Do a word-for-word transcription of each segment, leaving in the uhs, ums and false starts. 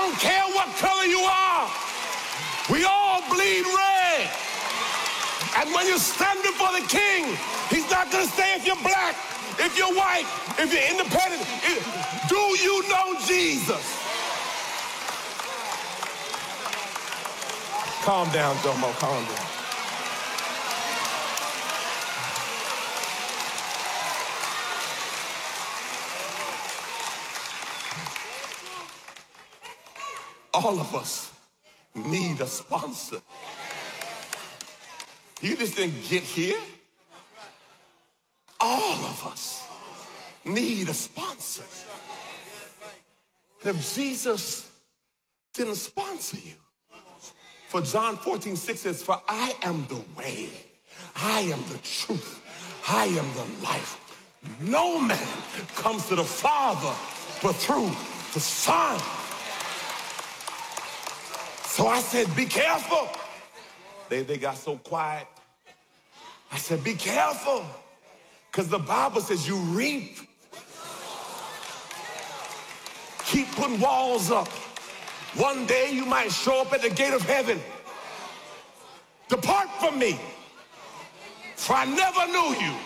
don't care what color you are. We all bleed red. And when you stand before the king, he's not going to say if you're black, if you're white, if you're independent. If, do you know Jesus? Calm down, Jomo, calm down. All of us need a sponsor. You just didn't get here. All of us need a sponsor. If Jesus didn't sponsor you, for John fourteen six says, for I am the way, I am the truth, I am the life. No man comes to the Father but through the Son. So I said, be careful. They, they got so quiet. I said, be careful. Because the Bible says you reap. Keep putting walls up. One day you might show up at the gate of heaven. Depart from me, for I never knew you.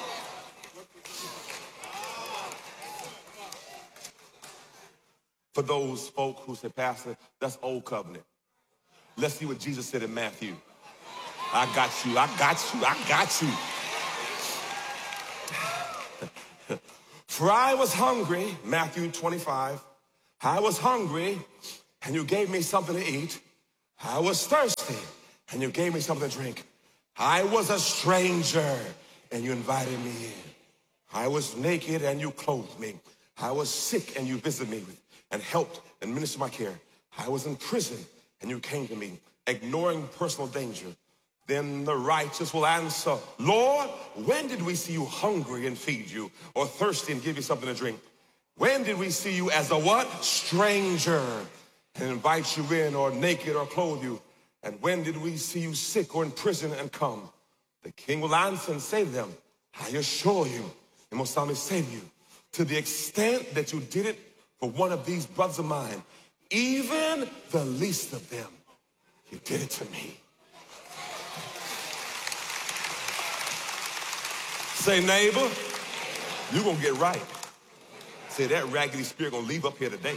For those folk who say, Pastor, that's old covenant. Let's see what Jesus said in Matthew. I got you, I got you, I got you. For I was hungry, Matthew twenty-five. I was hungry, and you gave me something to eat. I was thirsty, and you gave me something to drink. I was a stranger, and you invited me in. I was naked, and you clothed me. I was sick, and you visited me and helped and ministered my care. I was in prison, and you came to me, ignoring personal danger. Then the righteous will answer, Lord, when did we see you hungry and feed you, or thirsty and give you something to drink? When did we see you as a what? Stranger and invite you in, or naked or clothe you? And when did we see you sick or in prison and come? The king will answer and say to them, I assure you, and most solemnly say to you, to the extent that you did it for one of these brothers of mine, even the least of them, you did it to me. Say, neighbor, you're gonna get right. Say, that raggedy spirit gonna leave up here today.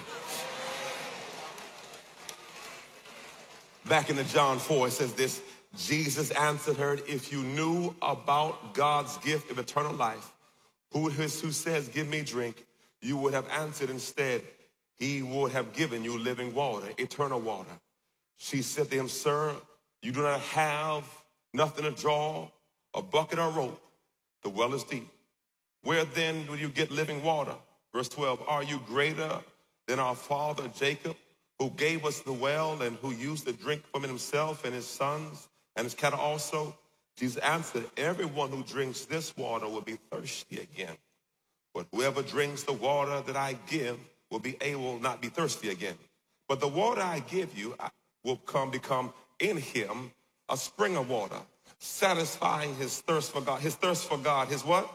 Back in the John four, it says this, Jesus answered her, if you knew about God's gift of eternal life, who it is who says, give me drink, you would have answered instead, he would have given you living water, eternal water. She said to him, sir, you do not have nothing to draw, a bucket or rope. The well is deep. Where then will you get living water? Verse twelve, are you greater than our father Jacob, who gave us the well and who used to drink from it himself and his sons and his cattle also? Jesus answered, everyone who drinks this water will be thirsty again. But whoever drinks the water that I give will be able not be thirsty again. But the water I give you will come become in him a spring of water, satisfying his thirst for God. His thirst for God, his what?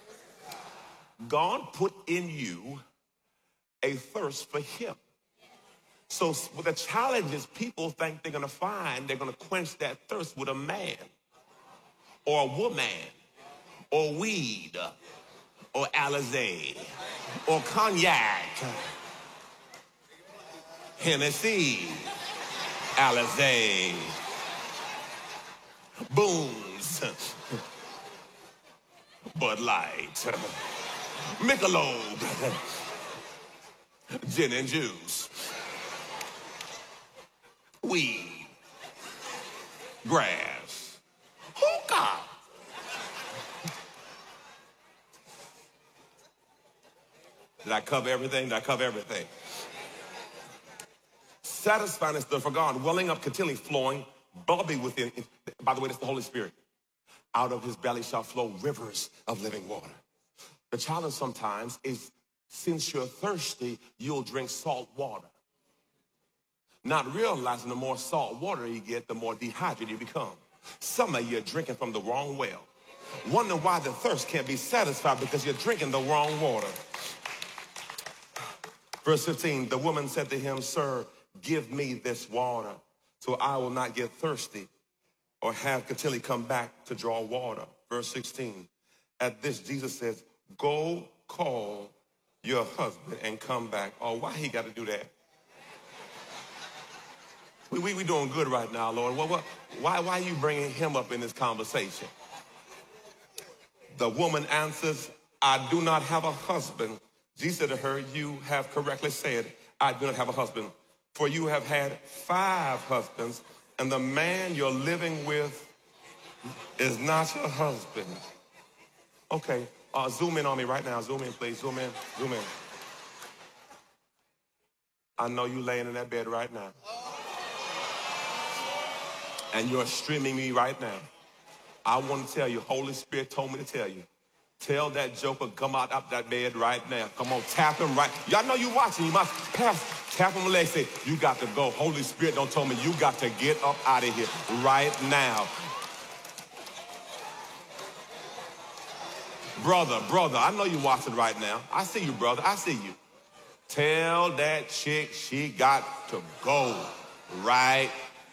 God put in you a thirst for him. So the challenge is people think they're going to find, they're going to quench that thirst with a man or a woman or weed or Alizé or cognac, Hennessy, Alizé, Boone's, Bud Light, Michelob, gin and juice, weed, grass, hookah. Did I cover everything? Did I cover everything? Satisfying is the for God, welling up, continually flowing, bubbling within. By the way, that's the Holy Spirit. Out of his belly shall flow rivers of living water. The challenge sometimes is, since you're thirsty, you'll drink salt water. Not realizing the more salt water you get, the more dehydrated you become. Some of you are drinking from the wrong well. Wondering why the thirst can't be satisfied because you're drinking the wrong water. Verse fifteen, the woman said to him, sir, give me this water so I will not get thirsty or have continually come back to draw water. Verse sixteen, at this Jesus says, go call your husband and come back. Oh, why he got to do that? We, we, we doing good right now, Lord. What, what, why, why are you bringing him up in this conversation? The woman answers, I do not have a husband. Jesus said to her, you have correctly said, I do not have a husband. For you have had five husbands, and the man you're living with is not your husband. Okay, uh, zoom in on me right now. Zoom in, please. Zoom in, zoom in. I know you laying in that bed right now. And you're streaming me right now. I want to tell you, Holy Spirit told me to tell you, tell that joker, come out of that bed right now. Come on, tap him right. Y'all know you watching. You must pass, tap him on the leg, say, you got to go. Holy Spirit don't tell me you got to get up out of here right now. Brother, brother, I know you watching right now. I see you, brother. I see you. Tell that chick she got to go right.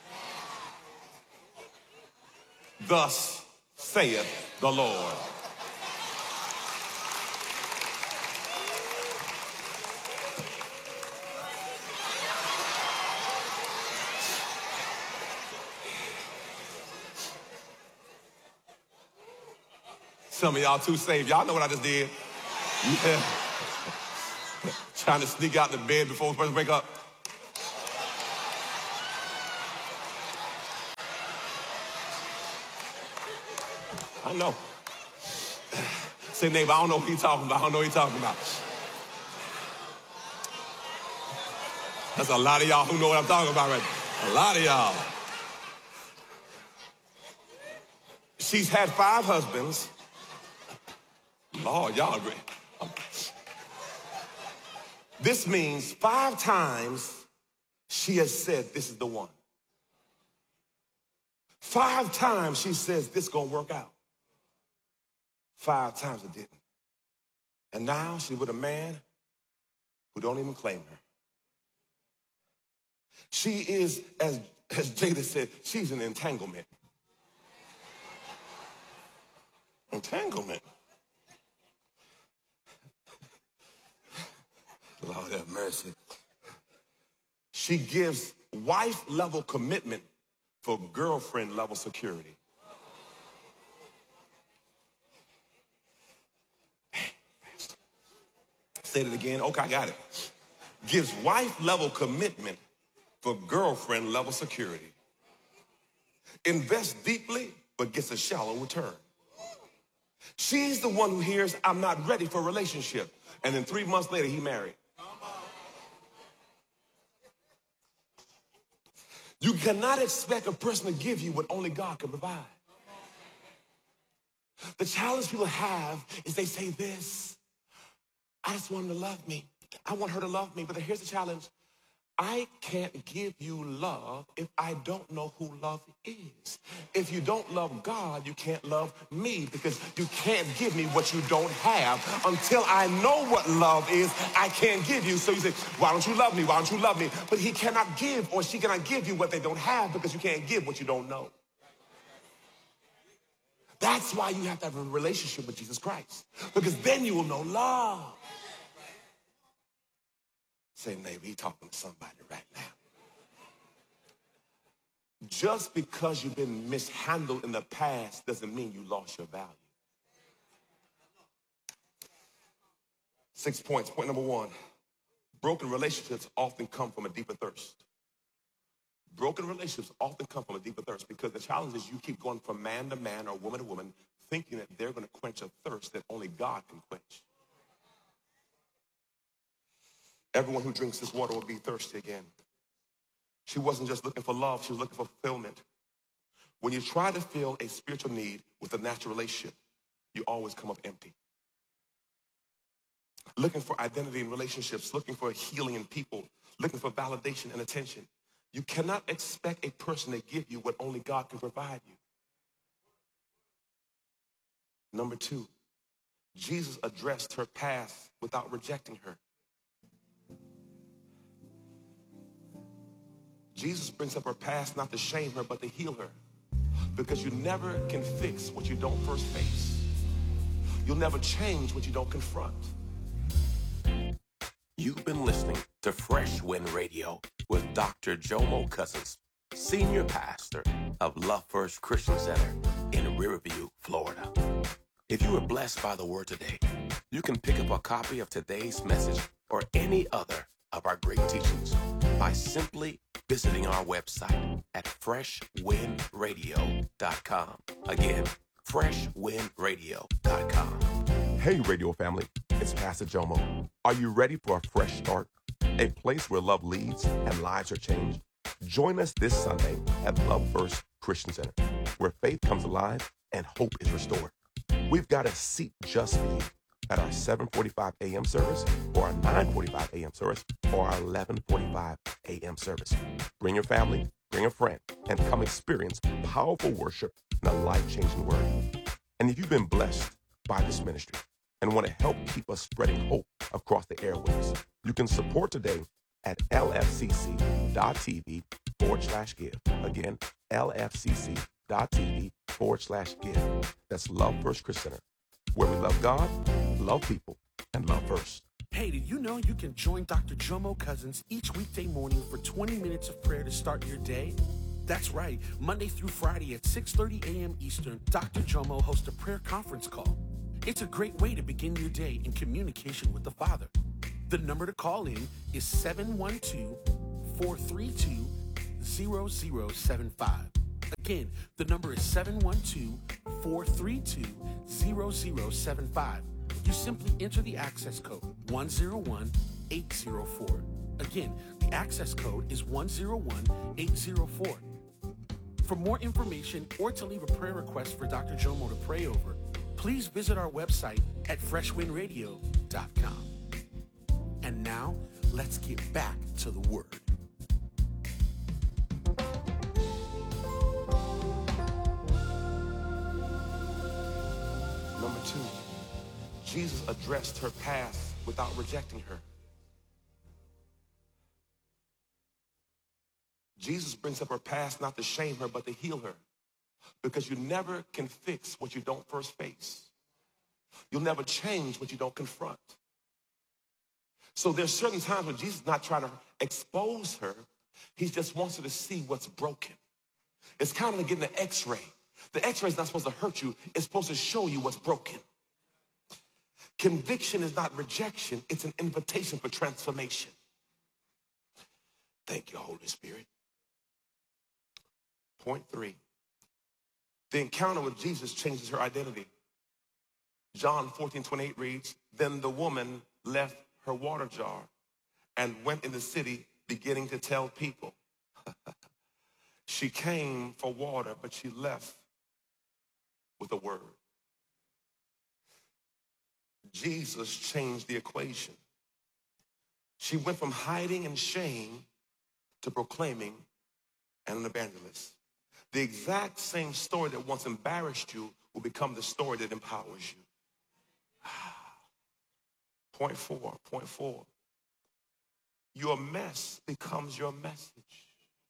Thus saith the Lord. Some of y'all too saved. Y'all know what I just did. Yeah. Trying to sneak out the bed before the person wake up. I know. Say, neighbor, I don't know what he's talking about. I don't know what he's talking about. That's a lot of y'all who know what I'm talking about right now. A lot of y'all. She's had five husbands. Lord, y'all agree. This means five times she has said this is the one. Five times she says this gonna work out. Five times it didn't. And now she's with a man who don't even claim her. She is, as, as Jada said, she's an entanglement. Entanglement. Lord have mercy. She gives wife-level commitment for girlfriend-level security. Say it again. Okay, I got it. Gives wife-level commitment for girlfriend-level security. Invests deeply, but gets a shallow return. She's the one who hears, I'm not ready for a relationship. And then three months later, he married. You cannot expect a person to give you what only God can provide. The challenge people have is they say this, I just want him to love me. I want her to love me. But here's the challenge. I can't give you love if I don't know who love is. If you don't love God, you can't love me because you can't give me what you don't have. Until I know what love is, I can't give you. So you say, why don't you love me? Why don't you love me? But he cannot give or she cannot give you what they don't have because you can't give what you don't know. That's why you have to have a relationship with Jesus Christ, because then you will know love. Say, neighbor, he's talking to somebody right now. Just because you've been mishandled in the past doesn't mean you lost your value. Six points. Point number one, broken relationships often come from a deeper thirst. Broken relationships often come from a deeper thirst because the challenge is you keep going from man to man or woman to woman thinking that they're going to quench a thirst that only God can quench. Everyone who drinks this water will be thirsty again. She wasn't just looking for love, she was looking for fulfillment. When you try to fill a spiritual need with a natural relationship, you always come up empty. Looking for identity in relationships, looking for healing in people, looking for validation and attention. You cannot expect a person to give you what only God can provide you. Number two, Jesus addressed her past without rejecting her. Jesus brings up her past not to shame her, but to heal her. Because you never can fix what you don't first face. You'll never change what you don't confront. You've been listening to Fresh Wind Radio with Doctor Jomo Cousins, Senior Pastor of Love First Christian Center in Riverview, Florida. If you were blessed by the word today, you can pick up a copy of today's message or any other of our great teachings by simply visiting our website at fresh wind radio dot com. Again, fresh wind radio dot com. Hey, radio family, it's Pastor Jomo. Are you ready for a fresh start? A place where love leads and lives are changed? Join us this Sunday at Love First Christian Center, where faith comes alive and hope is restored. We've got a seat just for you at our seven forty-five a.m. service, or our nine forty-five a.m. service, or our eleven forty-five a.m. service. Bring your family, bring a friend, and come experience powerful worship and a life-changing word. And if you've been blessed by this ministry and want to help keep us spreading hope across the airwaves, you can support today at lfcc.tv forward slash give. Again, lfcc.tv forward slash give. That's Love First Christian Center, where we love God, love people, and love first. Hey, did you know you can join Doctor Jomo Cousins each weekday morning for twenty minutes of prayer to start your day? That's right. Monday through Friday at six thirty a.m. Eastern, Doctor Jomo hosts a prayer conference call. It's a great way to begin your day in communication with the Father. The number to call in is seven one two, four three two, zero zero seven five. Again, the number is seven one two, four three two, zero zero seven five. You simply enter the access code one zero one eight zero four. Again, the access code is one zero one eight zero four. For more information or to leave a prayer request for Doctor Jomo to pray over, please visit our website at fresh wind radio dot com. And now, let's get back to the word. Number two, Jesus addressed her past without rejecting her. Jesus brings up her past not to shame her, but to heal her. Because you never can fix what you don't first face. You'll never change what you don't confront. So there's certain times when Jesus is not trying to expose her. He just wants her to see what's broken. It's kind of like getting an x-ray. The x-ray is not supposed to hurt you. It's supposed to show you what's broken. Conviction is not rejection. It's an invitation for transformation. Thank you, Holy Spirit. Point three. The encounter with Jesus changes her identity. John fourteen twenty-eight reads, "Then the woman left her water jar and went in the city beginning to tell people." She came for water, but she left with a word. Jesus changed the equation. She went from hiding in shame to proclaiming and an evangelist. The exact same story that once embarrassed you will become the story that empowers you. Point four, point four. Your mess becomes your message.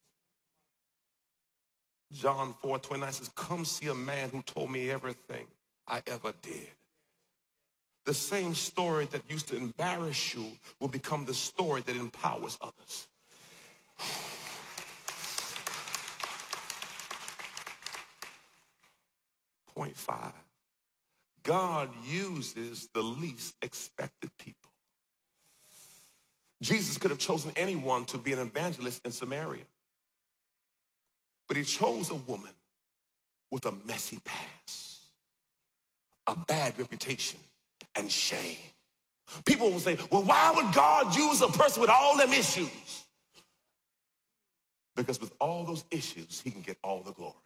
John four twenty-nine says, "Come see a man who told me everything I ever did." The same story that used to embarrass you will become the story that empowers others. Point five. God uses the least expected people. Jesus could have chosen anyone to be an evangelist in Samaria. But he chose a woman with a messy past, a bad reputation, and shame. People will say, well, why would God use a person with all them issues? Because with all those issues, he can get all the glory.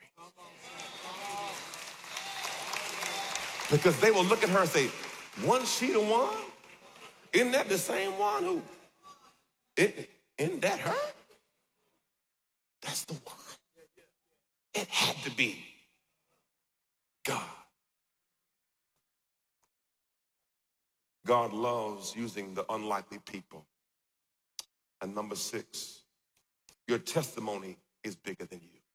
Because they will look at her and say, wasn't she the one? Isn't that the same one who? It, isn't that her? That's the one. It had to be God. God loves using the unlikely people. And number six, Your testimony is bigger than you.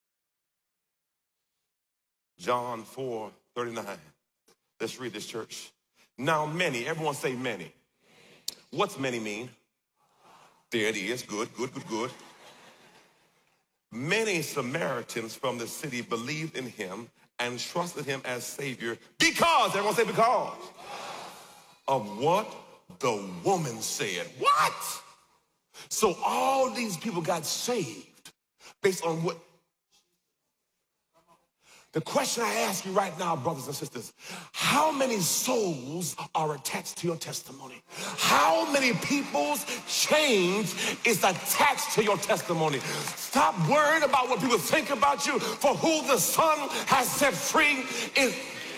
John four thirty-nine. Let's read this, church. Now many, everyone say many. What's many mean? There it is. Good, good, good, good. Many Samaritans from the city believed in him and trusted him as Savior because, everyone say because, of what the woman said. What? So all these people got saved based on what? The question I ask you right now, brothers and sisters, how many souls are attached to your testimony? How many people's change is attached to your testimony? Stop worrying about what people think about you. For who the Son has set free is...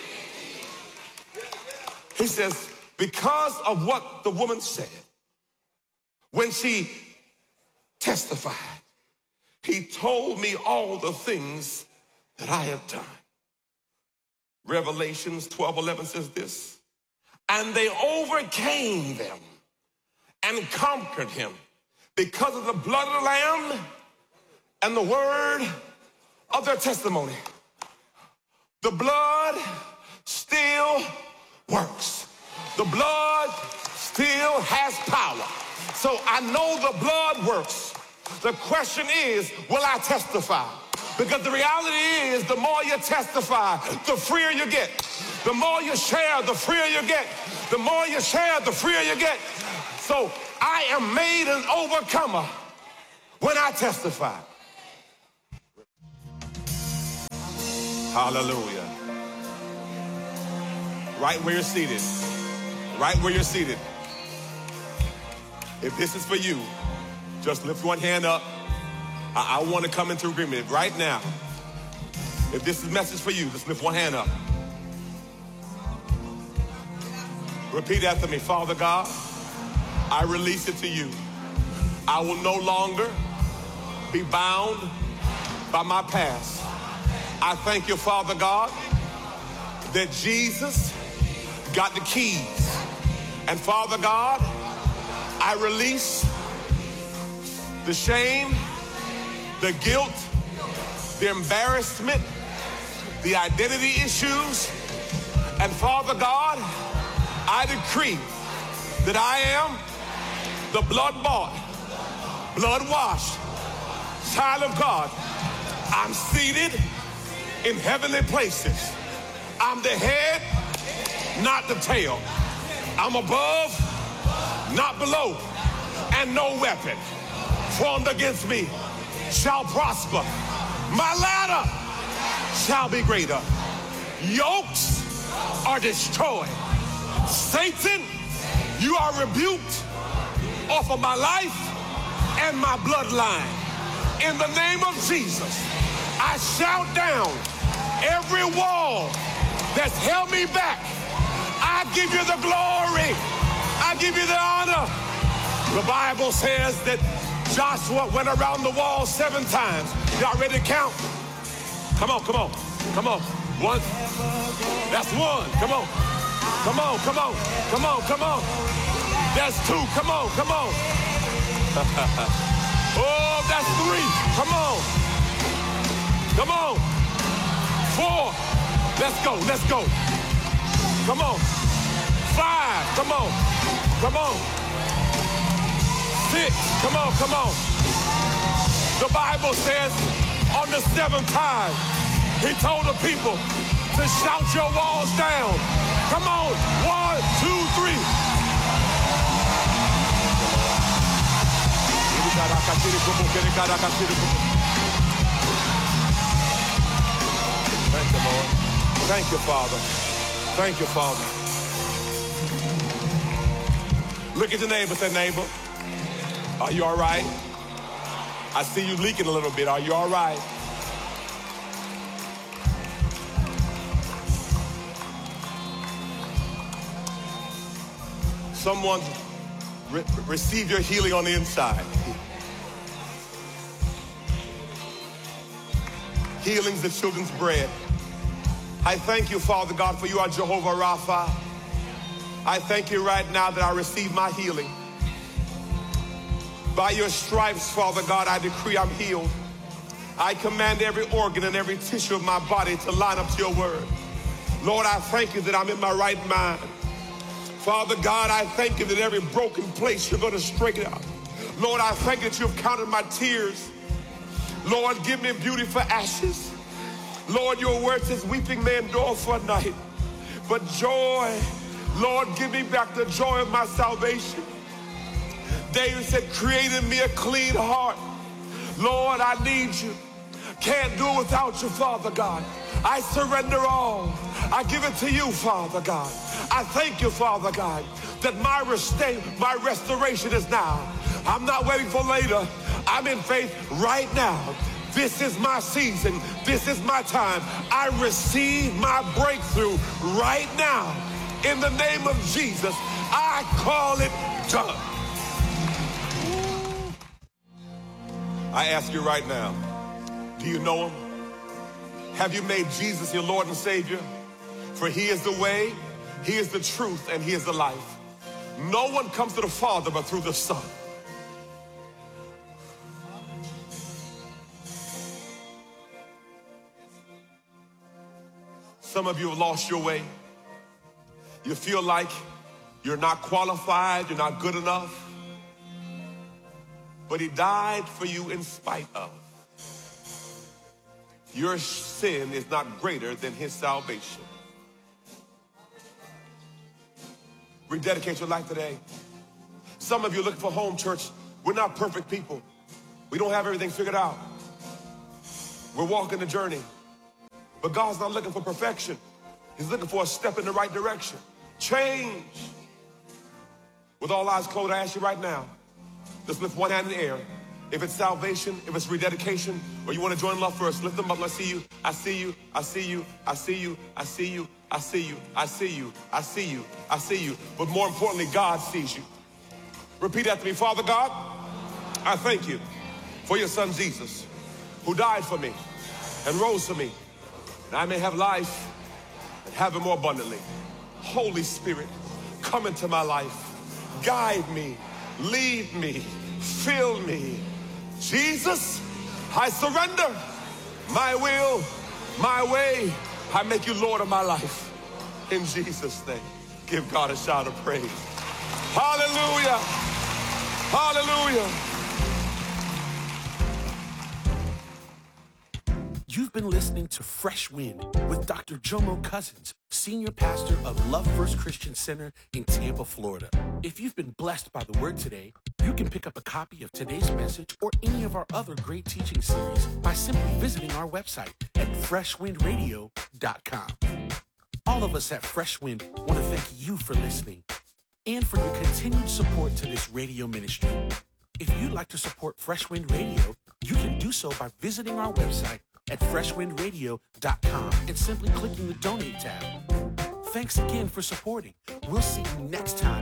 He says, because of what the woman said, when she testified, he told me all the things that I have done. Revelations twelve eleven says this, and they overcame them and conquered him because of the blood of the Lamb and the word of their testimony. The blood still works. The blood still has power. So I know the blood works. The question is, will I testify? Because the reality is, the more you testify, the freer you get. The more you share, the freer you get. The more you share, the freer you get. So I am made an overcomer when I testify. Hallelujah. Right where you're seated. Right where you're seated. If this is for you, just lift one hand up. I, I want to come into agreement right now. If this is a message for you, just lift one hand up. Repeat after me. Father God, I release it to you. I will no longer be bound by my past. I thank you, Father God, that Jesus got the keys. And Father God, I release the shame, the guilt, the embarrassment, the identity issues. And Father God, I decree that I am the blood-bought, blood-washed child of God. I'm seated in heavenly places. I'm the head, not the tail. I'm above, not below. And no weapon formed against me shall prosper. My ladder shall be greater. Yokes are destroyed. Satan, you are rebuked off of my life and my bloodline. In the name of Jesus, I shout down every wall that's held me back. I give you the glory. I give you the honor. The Bible says that Joshua went around the wall seven times. Y'all ready to count? Come on, come on, come on. One. That's one. Come on. Come on, come on, come on, come on. That's two. Come on, come on. Oh, that's three. Come on. Come on. Four. Let's go, let's go. Come on. Five. Come on. Come on. Six. Come on, come on. The Bible says on the seventh time, he told the people to shout your walls down. Come on. One, two, three. Thank you, Lord. Thank you, Father. Thank you, Father. Look at your neighbor. Say, neighbor, are you all right? I see you leaking a little bit. Are you all right? Someone re- receive your healing on the inside. Healing's the children's bread. I thank you, Father God, for you are Jehovah Rapha. I thank you right now that I receive my healing. By your stripes, Father God, I decree I'm healed. I command every organ and every tissue of my body to line up to your word. Lord, I thank you that I'm in my right mind. Father God, I thank you that every broken place you're going to straighten out. Lord, I thank you that you've counted my tears. Lord, give me beauty for ashes. Lord, your word says weeping may endure for a night, but joy, Lord, give me back the joy of my salvation. David said, create in me a clean heart. Lord, I need you. Can't do it without you, Father God. I surrender all. I give it to you, Father God. I thank you, Father God, that my, rest- my restoration is now. I'm not waiting for later. I'm in faith right now. This is my season. This is my time. I receive my breakthrough right now. In the name of Jesus, I call it done. I ask you right now, do you know him? Have you made Jesus your Lord and Savior? For he is the way, he is the truth, and he is the life. No one comes to the Father but through the Son. Some of you have lost your way. You feel like you're not qualified, you're not good enough. But he died for you in spite of. Your sin is not greater than his salvation. Rededicate your life today. Some of you looking for home church. We're not perfect people. We don't have everything figured out. We're walking the journey. But God's not looking for perfection. He's looking for a step in the right direction. Change. With all eyes closed, I ask you right now, just lift one hand in the air. If it's salvation, if it's rededication, or you want to join love first, lift them up. I see you. I see you. I see you. I see you. I see you. I see you. I see you. I see you. I see you. But more importantly, God sees you. Repeat after me. Father God, I thank you for your son Jesus, who died for me and rose for me, that I may have life and have it more abundantly. Holy Spirit, come into my life. Guide me. Lead me. Fill me. Jesus, I surrender my will, my way. I make you Lord of my life. In Jesus' name, give God a shout of praise. Hallelujah. Hallelujah. You've been listening to Fresh Wind with Doctor Jomo Cousins, Senior Pastor of Love First Christian Center in Tampa, Florida. If you've been blessed by the word today, you can pick up a copy of today's message or any of our other great teaching series by simply visiting our website at fresh wind radio dot com. All of us at Fresh Wind want to thank you for listening and for your continued support to this radio ministry. If you'd like to support Fresh Wind Radio, you can do so by visiting our website at fresh wind radio dot com and simply clicking the Donate tab. Thanks again for supporting. We'll see you next time